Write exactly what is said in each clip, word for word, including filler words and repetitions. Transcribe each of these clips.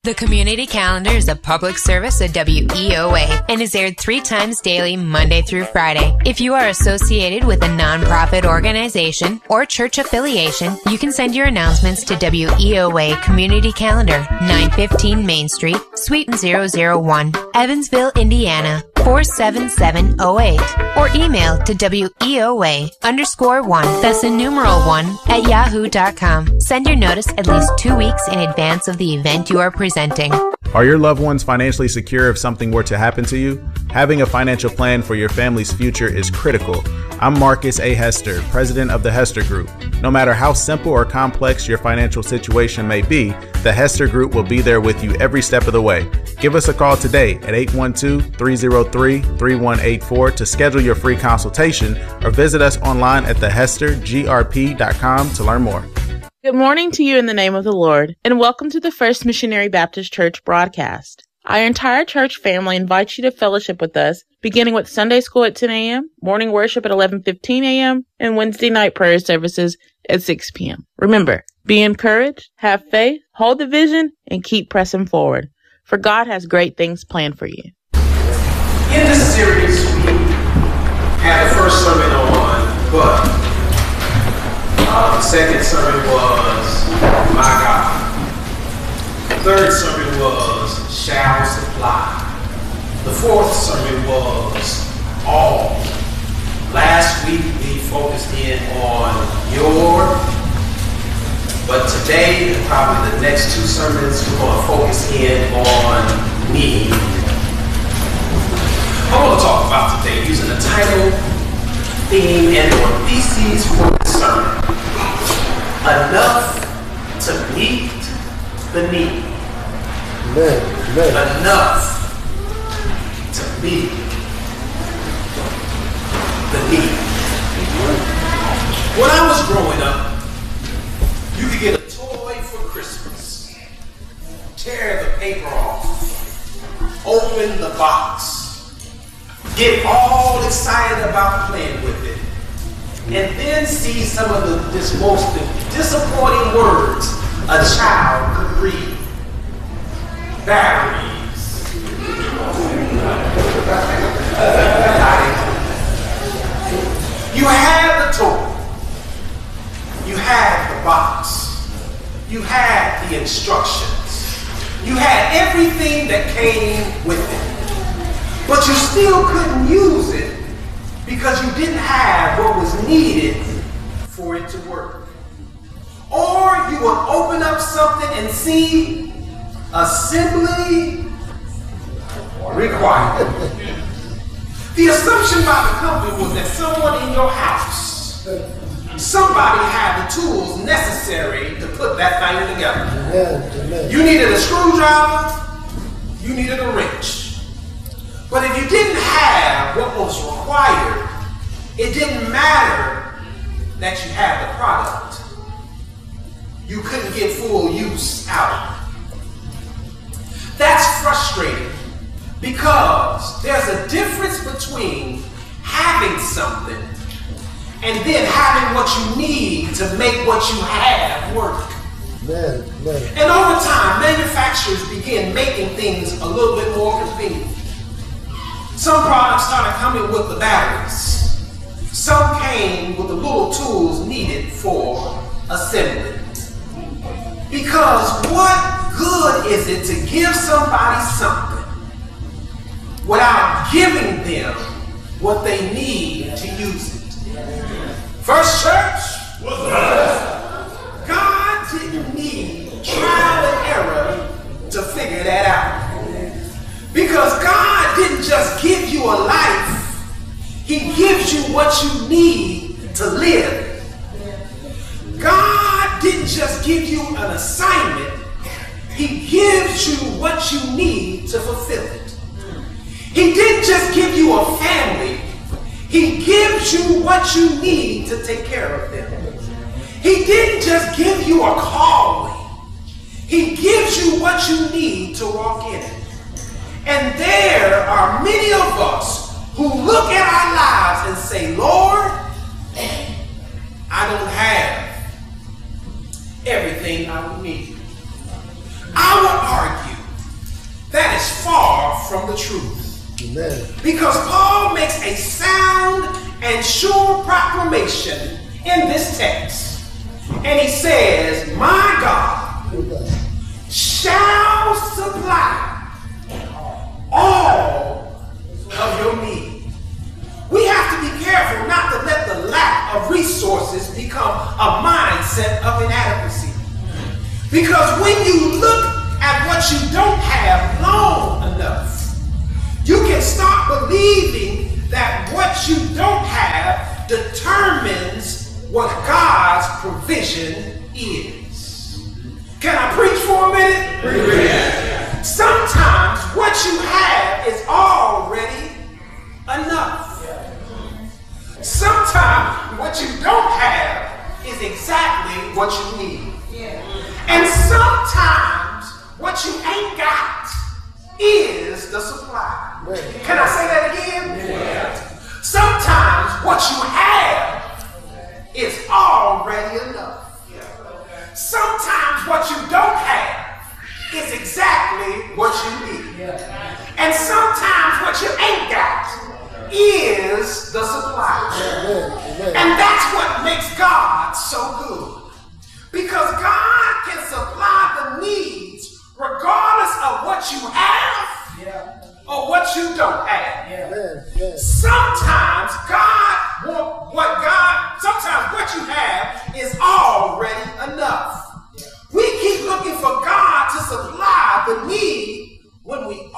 The Community Calendar is a public service of W E O A and is aired three times daily, Monday through Friday. If you are associated with a nonprofit organization or church affiliation, you can send your announcements to W E O A Community Calendar, nine fifteen Main Street, Suite zero zero one, Evansville, Indiana, four seven seven oh eight, or email to W E O A underscore one, that's the numeral one, at yahoo dot com. Send your notice at least two weeks in advance of the event you are presenting. Are your loved ones financially secure if something were to happen to you? Having a financial plan for your family's future is critical. I'm Marcus A. Hester, president of the Hester Group. No matter how simple or complex your financial situation may be, the Hester Group will be there with you every step of the way. Give us a call today at eight one two, three oh three, three one eight four to schedule your free consultation, or visit us online at the hester g r p dot com to learn more. Good morning to you in the name of the Lord, and welcome to the First Missionary Baptist Church broadcast. Our entire church family invites you to fellowship with us, beginning with Sunday school at ten a.m., morning worship at eleven fifteen a.m., and Wednesday night prayer services at six p.m. Remember, be encouraged, have faith, hold the vision, and keep pressing forward, for God has great things planned for you. In this series, we had the first sermon on but. Uh, the second sermon was My God. The third sermon was Shall Supply. The fourth sermon was All. Last week we focused in on Your, but today and probably the next two sermons we're going to focus in on Need. I want to talk about today using the title, theme, and or theses for the sermon. Enough to meet the need. Amen. Amen. Enough to meet the need. When I was growing up, you could get a toy for Christmas, tear the paper off, open the box, get all excited about playing with it, and then see some of the this most disappointing words a child could read. Batteries. You had the toy. You had the box. You had the instructions. You had everything that came with it. But you still couldn't use it because you didn't have what was needed for it to work. Or you would open up something and see assembly required. The assumption by the company was that someone in your house, somebody had the tools necessary to put that thing together. You needed a screwdriver, you needed a wrench. But if you didn't have what was required, it didn't matter that you had the product. You couldn't get full use out of it. That's frustrating because there's a difference between having something and then having what you need to make what you have work. Man, man. And over time, manufacturers began making things a little bit more convenient. Some products started coming with the batteries. Some came with the little tools needed for assembly. Because what good is it to give somebody something without giving them what they need to use it? First Church, God didn't need trial and error to figure that out. Because God didn't just give you a life, He gives you what you need to live. God didn't just give you an assignment, He gives you what you need to fulfill it. He didn't just give you a family, He gives you what you need to take care of them. He didn't just give you a calling, He gives you what you need to walk in it. And there are many of us who look at our lives and say, Lord, I don't have everything I would need. I would argue the truth. Amen. Because Paul makes a sound and sure proclamation in this text. And he says, my God shall supply all of your need. We have to be careful not to let the lack of resources become a mindset of inadequacy. Because when you look at what you don't have long enough, you can start believing that what you don't have determines what God's provision is. Can I preach for a minute? Amen. Sometimes what you have is already enough. Sometimes what you don't have is exactly what you need. And sometimes what you ain't got is the supply. Can I say that again? Yeah. Sometimes what you have is already enough. Sometimes what you don't have is exactly what you need. And sometimes what you ain't got is the supply. And that's what makes God so good. Because God can supply the needs regardless of what you have yeah. or what you don't have. Yeah. Yeah. Sometimes God want what God, sometimes what you have is already enough. Yeah. We keep looking for God to supply the need when we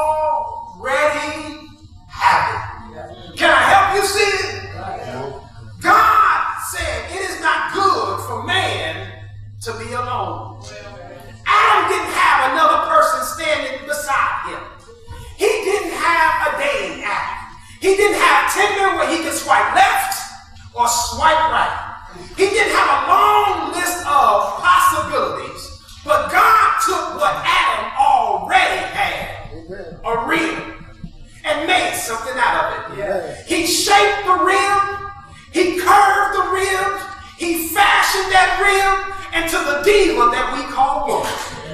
already have it. Yeah. Can I help you see it? Yeah. God said it is not good for man to be alone. Adam didn't have another person standing beside him. He didn't have a dating app. He didn't have Tinder where he could swipe left or swipe right. He didn't have a long list of possibilities. But God took what Adam already had, a rim, and made something out of it. Yeah. He shaped the rim. He curved the rim. He fashioned that rim into the diva that we call woman.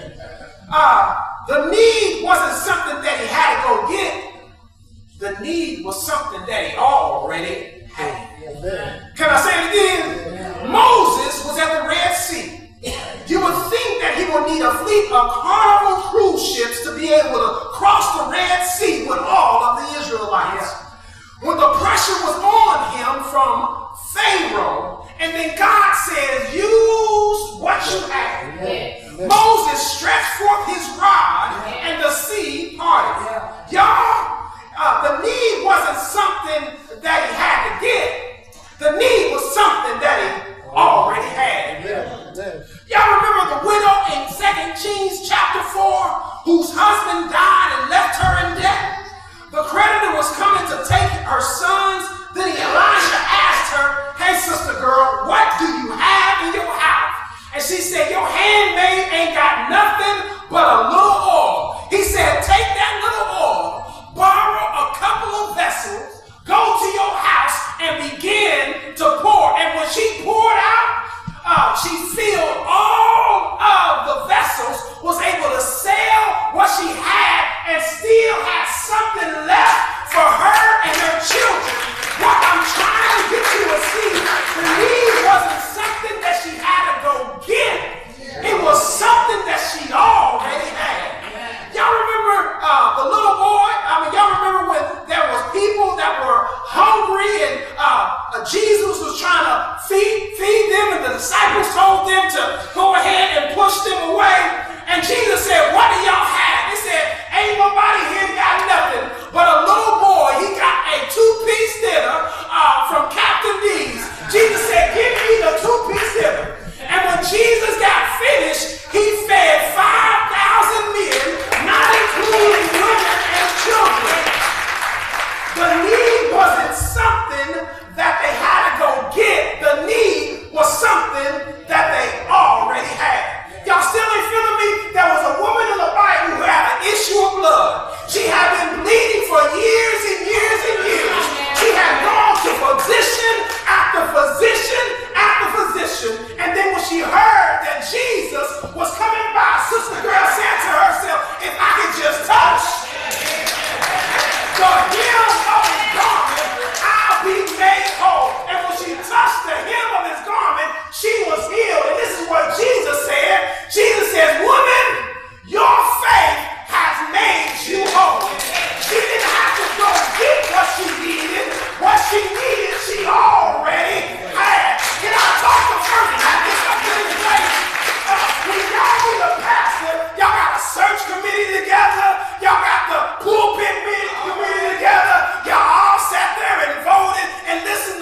Uh, the need wasn't something that he had to go get. The need was something that he already had. Can I say it again? Moses was at the Red Sea. You would think that he would need a fleet of Carnival cruise ships to be able to cross the Red Sea with all of the Israelites. When the pressure was on him from Pharaoh, and then God says, use what you have. Yeah. Moses stretched forth his rod, yeah. and the sea parted. Yeah. Y'all, uh, the need wasn't something that he had to get. The need was something that he already had. Yeah. Y'all remember the widow in Second Kings chapter four, whose husband died and left her in debt? The creditor was coming to take her sons. Then Elijah asked her, hey, sister girl, what do you have in your house? And she said, your handmaid ain't got